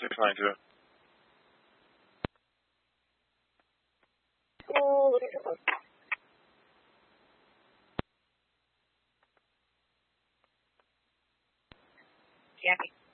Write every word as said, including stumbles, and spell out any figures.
six nine two. Oh, look at that one. Jackie.